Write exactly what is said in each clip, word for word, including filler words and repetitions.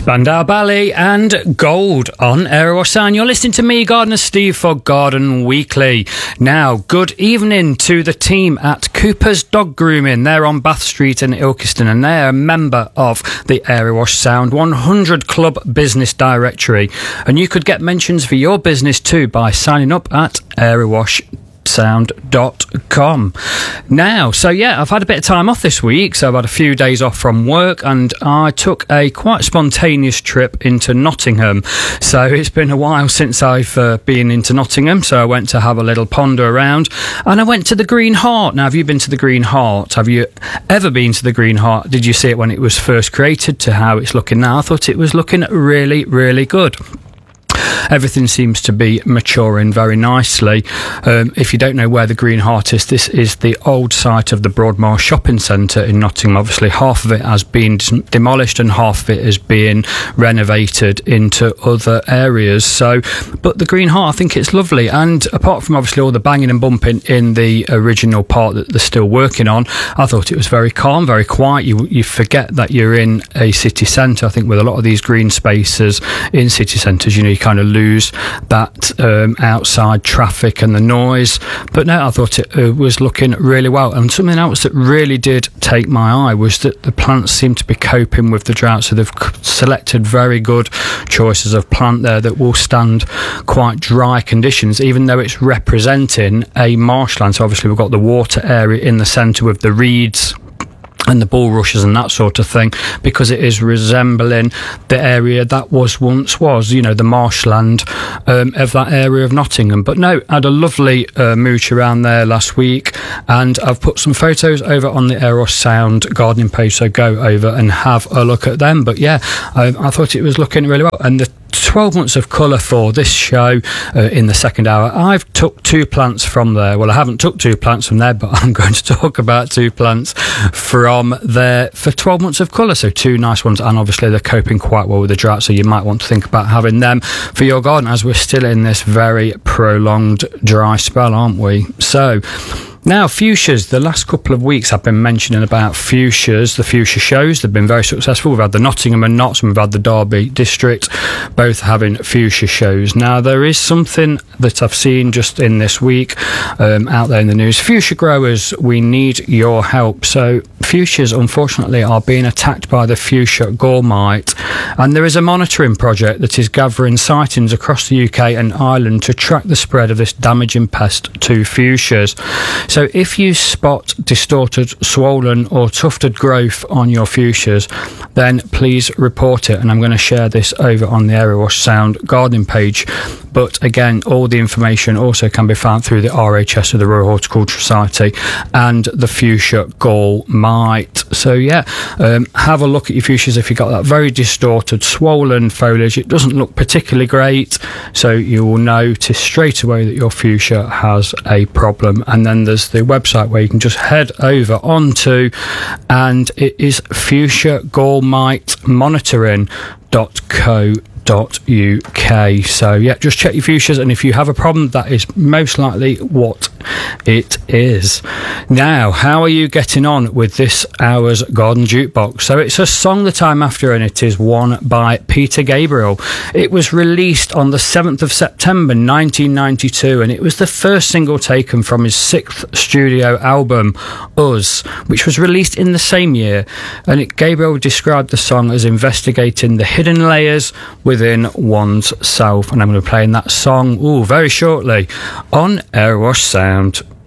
Spandau Ballet and Gold on Erebus Sound. You're listening to me, Gardener Steve, for Garden Weekly. Now, good evening to the team at Cooper's Dog Grooming. They're on Bath Street in Ilkeston, and they're a member of the Erebus Sound one hundred Club Business Directory. And you could get mentions for your business too by signing up at erebus sound dot com. Now, so yeah, I've had a bit of time off this week, so I've had a few days off from work, and I took a quite spontaneous trip into Nottingham. So it's been a while since I've uh, been into Nottingham, so I went to have a little ponder around, and I went to the Green Hart. Now, have you been to the Green Hart? Have you ever been to the Green Hart? Did you see it when it was first created to how it's looking now? I thought it was looking really, really good. Everything seems to be maturing very nicely. Um, if you don't know where the Green Hart is, this is the old site of the Broadmoor Shopping Centre in Nottingham. Obviously, half of it has been demolished and half of it is being renovated into other areas. So, but the Green Hart, I think it's lovely. And apart from obviously all the banging and bumping in the original part that they're still working on, I thought it was very calm, very quiet. You you forget that you're in a city centre. I think with a lot of these green spaces in city centres, you know, you kind of lose that um, outside traffic and the noise. But no, I thought it uh, was looking really well. And something else that really did take my eye was that the plants seem to be coping with the drought. So they've selected very good choices of plant there that will stand quite dry conditions, even though it's representing a marshland. So obviously we've got the water area in the centre with the reeds and the bulrushes and that sort of thing, because it is resembling the area that was once was, you know, the marshland um, of that area of Nottingham. But no, I had a lovely uh, mooch around there last week, and I've put some photos over on the Erebus Sound gardening page, so go over and have a look at them. But yeah, I, I thought it was looking really well. And the twelve months of colour for this show uh, in the second hour, I've took two plants from there. Well, I haven't took two plants from there, but I'm going to talk about two plants from there for twelve months of colour. So two nice ones, and obviously they're coping quite well with the drought, so you might want to think about having them for your garden, as we're still in this very prolonged dry spell, aren't we? So now, fuchsias. The last couple of weeks I've been mentioning about fuchsias, the fuchsia shows. They've been very successful. We've had the Nottingham and Notts, and we've had the Derby District, both having fuchsia shows. Now, there is something that I've seen just in this week um, out there in the news. Fuchsia growers, we need your help. So, fuchsias, unfortunately, are being attacked by the fuchsia gall mite, and there is a monitoring project that is gathering sightings across the U K and Ireland to track the spread of this damaging pest to fuchsias. So if you spot distorted, swollen or tufted growth on your fuchsias, then please report it. And I'm going to share this over on the Erebus Sound gardening page. But again, all the information also can be found through the R H S, of the Royal Horticultural Society, and the fuchsia gall mite. So yeah, um, have a look at your fuchsias. If you've got that very distorted, swollen foliage, it doesn't look particularly great, so you will notice straight away that your fuchsia has a problem. And then there's the website where you can just head over onto, and it is fuchsia gall mite monitoring dot co dot uk. So yeah, just check your fuchsias, and if you have a problem, that is most likely what it is. Now, how are you getting on with this hour's Garden Jukebox? So it's a song that I'm after, and it is one by Peter Gabriel. It was released on the seventh of September nineteen ninety-two, and it was the first single taken from his sixth studio album, Us, which was released in the same year. And it, Gabriel described the song as investigating the hidden layers within one's self, and I'm going to be playing that song ooh, very shortly on Erebus Sound.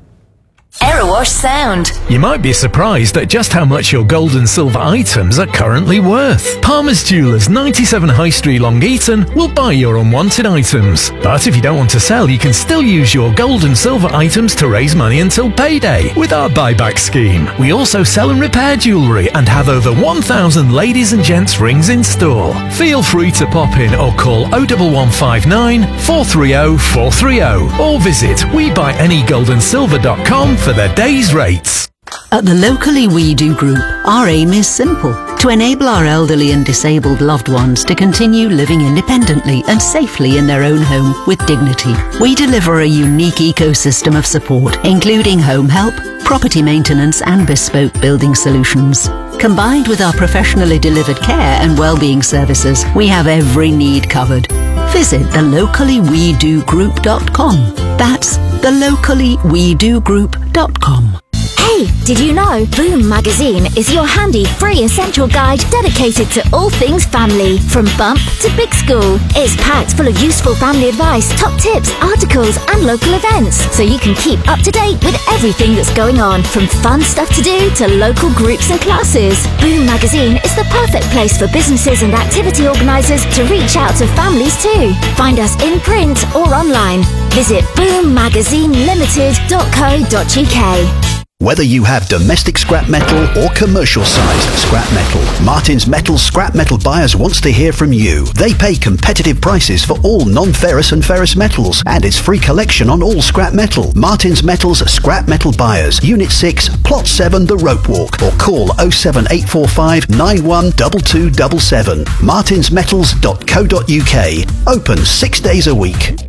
Erebus Sound. You might be surprised at just how much your gold and silver items are currently worth. Palmer's Jewellers, ninety-seven High Street, Long Eaton, will buy your unwanted items. But if you don't want to sell, you can still use your gold and silver items to raise money until payday with our buyback scheme. We also sell and repair jewellery and have over one thousand ladies and gents rings in store. Feel free to pop in or call oh one one five nine, four three oh, four three oh or visit we buy any gold and silver dot com for their day's rates. At the Locally We Do Group, our aim is simple: to enable our elderly and disabled loved ones to continue living independently and safely in their own home with dignity. We deliver a unique ecosystem of support, including home help, property maintenance and bespoke building solutions. Combined with our professionally delivered care and wellbeing services, we have every need covered. Visit the locally we do group dot com. That's the locally we do group dot com. Hey, did you know Boom Magazine is your handy, free essential guide dedicated to all things family, from bump to big school. It's packed full of useful family advice, top tips, articles and local events, so you can keep up to date with everything that's going on, from fun stuff to do to local groups and classes. Boom Magazine is the perfect place for businesses and activity organisers to reach out to families too. Find us in print or online. Visit boom magazine limited dot co dot uk. Whether you have domestic scrap metal or commercial sized scrap metal, Martins Metals scrap metal buyers wants to hear from you. They pay competitive prices for all non-ferrous and ferrous metals, and it's free collection on all scrap metal. Martins Metals scrap metal buyers, Unit six, Plot seven, The Rope Walk, or call oh seven eight four five nine one two two seven seven. martins metals dot co dot uk. Open six days a week.